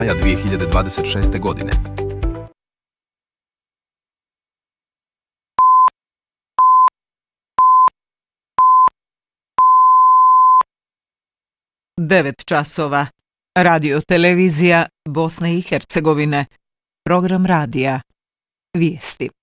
maja 2026. godine. Devet časova. Radio televizija Bosne i Hercegovine. Program radija. Vijesti.